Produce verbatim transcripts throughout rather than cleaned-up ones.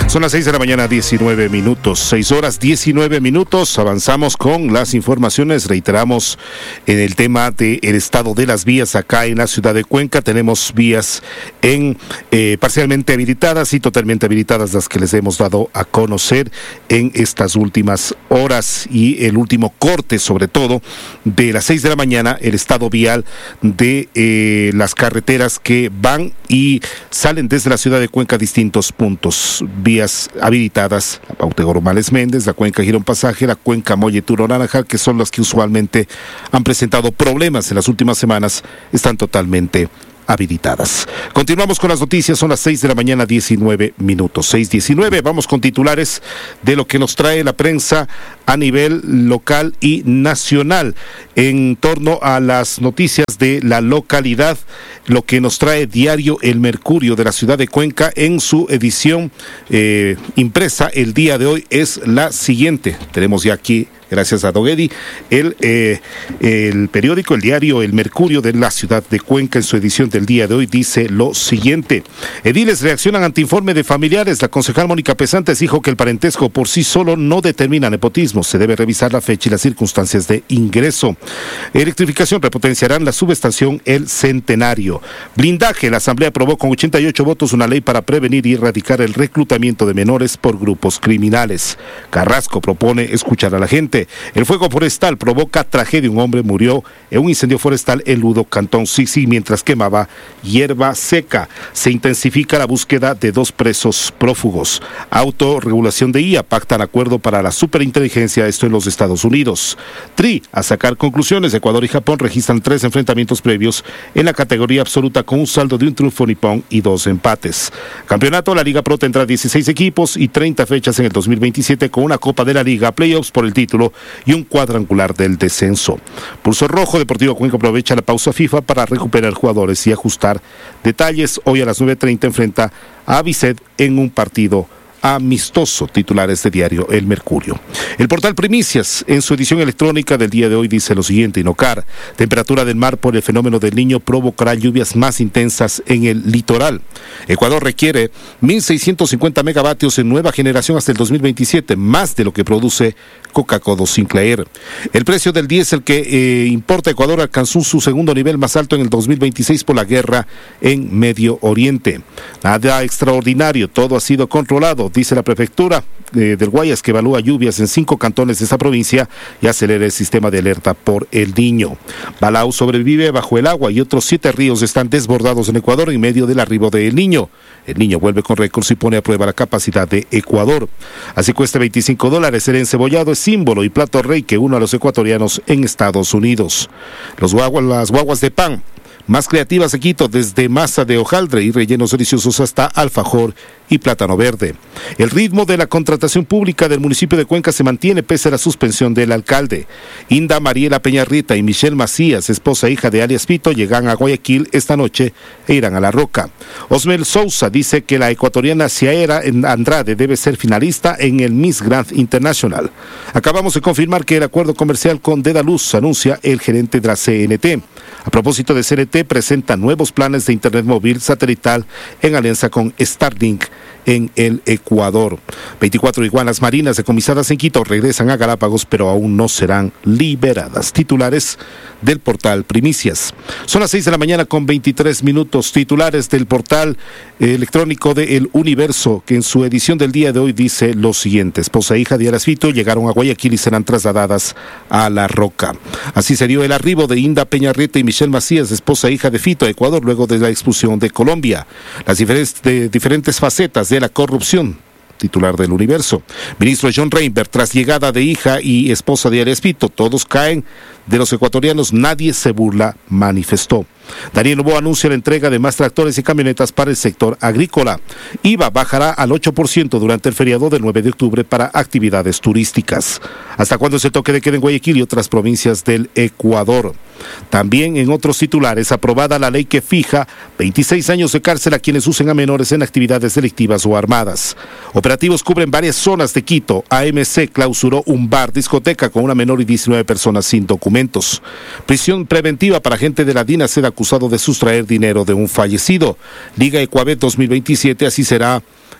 Son las seis de la mañana, diecinueve minutos, seis horas diecinueve minutos. Avanzamos con las informaciones. Reiteramos en el tema del estado de las vías acá en la ciudad de Cuenca. Tenemos vías en eh, parcialmente habilitadas y totalmente habilitadas, las que les hemos dado a conocer en estas últimas horas, y el último corte, sobre todo de las seis de la mañana, el estado vial de eh, las carreteras que van y salen desde la ciudad de Cuenca a distintos puntos. Vías habilitadas: la Paute Gormales Méndez, la Cuenca Girón Pasaje, la Cuenca Molle Turo Naranjal, que son las que usualmente han presentado problemas en las últimas semanas, están totalmente habilitadas. Continuamos con las noticias. Son las seis de la mañana, diecinueve minutos, seis diecinueve. Vamos con titulares de lo que nos trae la prensa a nivel local y nacional en torno a las noticias de la localidad. Lo que nos trae diario El Mercurio de la ciudad de Cuenca en su edición eh, impresa el día de hoy es la siguiente. Tenemos ya aquí, gracias a Doguedi, el, eh, el periódico, el diario El Mercurio de la ciudad de Cuenca, en su edición del día de hoy, dice lo siguiente: ediles reaccionan ante informe de familiares. La concejal Mónica Pesantes dijo que el parentesco por sí solo no determina nepotismo, se debe revisar la fecha y las circunstancias de ingreso. Electrificación: repotenciarán la subestación El Centenario. Blindaje: la asamblea aprobó con ochenta y ocho votos una ley para prevenir y erradicar el reclutamiento de menores por grupos criminales. Carrasco propone escuchar a la gente. El fuego forestal provoca tragedia. Un hombre murió en un incendio forestal en Ludo, Cantón Sisi, mientras quemaba hierba seca. Se intensifica la búsqueda de dos presos prófugos. Autorregulación de I A: pactan acuerdo para la superinteligencia, esto en los Estados Unidos. T R I: a sacar conclusiones. Ecuador y Japón registran tres enfrentamientos previos en la categoría absoluta, con un saldo de un triunfo nipón y dos empates. Campeonato: la Liga Pro tendrá dieciséis equipos y treinta fechas en el dos mil veintisiete, con una Copa de la Liga, playoffs por el título y un cuadrangular del descenso. Pulso Rojo: Deportivo Cuenca aprovecha la pausa FIFA para recuperar jugadores y ajustar detalles. Hoy a las nueve treinta enfrenta a Bicet en un partido amistoso. Titulares de diario El Mercurio. El portal Primicias, en su edición electrónica del día de hoy, dice lo siguiente: Inocar: temperatura del mar por el fenómeno del Niño provocará lluvias más intensas en el litoral. Ecuador requiere mil seiscientos cincuenta megavatios en nueva generación hasta el dos mil veintisiete, más de lo que produce Coca-Cola Sinclair. El precio del diésel que eh, importa Ecuador alcanzó su segundo nivel más alto en el dos mil veintiséis por la guerra en Medio Oriente. Nada extraordinario, todo ha sido controlado, dice la prefectura eh, del Guayas, que evalúa lluvias en cinco cantones de esta provincia y acelera el sistema de alerta por el Niño. Balau sobrevive bajo el agua y otros siete ríos están desbordados en Ecuador en medio del arribo de El Niño. El Niño vuelve con récords y pone a prueba la capacidad de Ecuador. Así cuesta veinticinco dólares el encebollado, es símbolo y plato rey que une a los ecuatorianos en Estados Unidos. Los guaguas, las guaguas de pan más creativas de Quito, desde masa de hojaldre y rellenos deliciosos hasta alfajor y plátano verde. El ritmo de la contratación pública del municipio de Cuenca se mantiene pese a la suspensión del alcalde. Inda Mariela Peñarrita y Michelle Macías, esposa e hija de alias Pito, llegan a Guayaquil esta noche e irán a La Roca. Osmel Sousa dice que la ecuatoriana Ciaera Andrade debe ser finalista en el Miss Grand International. Acabamos de confirmar que el acuerdo comercial con Dedaluz, anuncia el gerente de la C N T. A propósito de C N T, presenta nuevos planes de internet móvil satelital en alianza con Starlink en el Ecuador. veinticuatro iguanas marinas decomisadas en Quito regresan a Galápagos, pero aún no serán liberadas. Titulares del portal Primicias. Son las seis de la mañana con veintitrés minutos. Titulares del portal electrónico de El Universo, que en su edición del día de hoy dice lo siguiente: esposa e hija de Arasfito llegaron a Guayaquil y serán trasladadas a La Roca. Así se dio el arribo de Inda Peñarreta y Michelle Macías, esposa e hija de Fito, a Ecuador luego de la expulsión de Colombia. Las diferentes, de, diferentes facetas de la corrupción. Titular del Universo. Ministro John Reinberg: tras llegada de hija y esposa de Arias Pito, todos caen de los ecuatorianos, nadie se burla, manifestó. Daniel Noboa anuncia la entrega de más tractores y camionetas para el sector agrícola. I V A bajará al ocho por ciento durante el feriado del nueve de octubre para actividades turísticas. ¿Hasta cuándo se toque de queda en Guayaquil y otras provincias del Ecuador? También en otros titulares: aprobada la ley que fija veintiséis años de cárcel a quienes usen a menores en actividades delictivas o armadas. Operativos cubren varias zonas de Quito. A M C clausuró un bar discoteca con una menor y diecinueve personas sin documentos. Prisión preventiva para agente de la DINASED acusado de sustraer dinero de un fallecido. Liga Ecuabet dos mil veintisiete, así será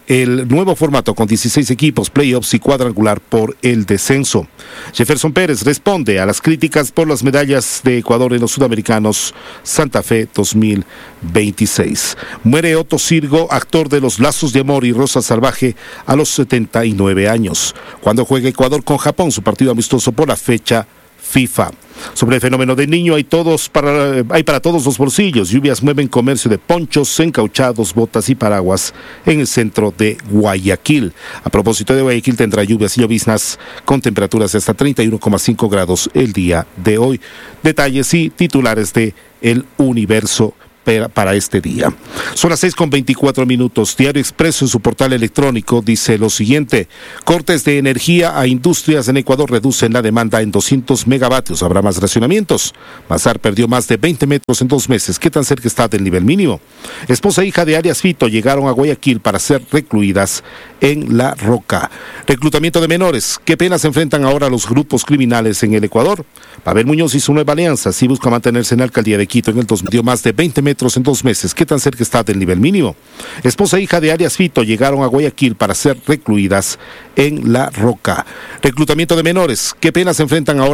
el nuevo formato con dieciséis equipos, playoffs y cuadrangular por el descenso. Jefferson Pérez responde a las críticas por las medallas de Ecuador en los Sudamericanos Santa Fe dos mil veintiséis. Muere Otto Sirgo, actor de Los Lazos de Amor y Rosa Salvaje, a los setenta y nueve años, cuando juega Ecuador con Japón su partido amistoso por la fecha FIFA. Sobre el fenómeno del Niño, hay todos para, hay para todos los bolsillos. Lluvias mueven comercio de ponchos, encauchados, botas y paraguas en el centro de Guayaquil. A propósito de Guayaquil, tendrá lluvias y lloviznas con temperaturas de hasta treinta y uno coma cinco grados el día de hoy. Detalles y titulares de El Universo para este día. Son las seis con veinticuatro minutos. Diario Expreso en su portal electrónico dice lo siguiente: cortes de energía a industrias en Ecuador reducen la demanda en doscientos megavatios. Habrá más racionamientos. Mazar perdió más de veinte metros en dos meses. ¿Qué tan cerca está del nivel mínimo? Esposa e hija de Arias Fito llegaron a Guayaquil para ser recluidas en La Roca. Reclutamiento de menores. ¿Qué penas enfrentan ahora los grupos criminales en el Ecuador? Pavel Muñoz hizo nueva alianza. Sí busca mantenerse en la alcaldía de Quito en el dos mil. Dio más de veinte metros en dos meses. ¿Qué tan cerca está del nivel mínimo? Esposa e hija de Arias Fito llegaron a Guayaquil para ser recluidas en La Roca. Reclutamiento de menores. ¿Qué penas enfrentan ahora